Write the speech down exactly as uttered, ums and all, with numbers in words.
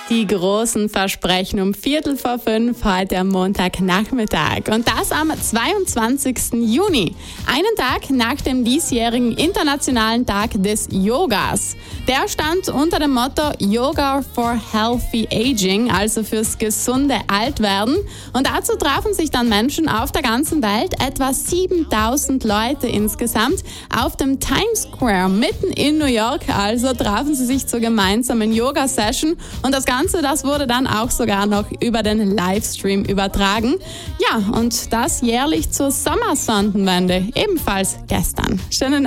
Die großen Versprechen um Viertel vor fünf heute am Montagnachmittag. Und das am zweiundzwanzigsten Juni. Einen Tag nach dem diesjährigen Internationalen Tag des Yogas. Der stand unter dem Motto Yoga for Healthy Aging, also fürs gesunde Altwerden. Und dazu trafen sich dann Menschen auf der ganzen Welt, etwa siebentausend Leute insgesamt, auf dem Times Square mitten in New York. Also trafen sie sich zur gemeinsamen Yoga-Session. Und das Ganze, das wurde dann auch sogar noch über den Livestream übertragen. Ja, und das jährlich zur Sommersonnenwende, ebenfalls gestern. Schönen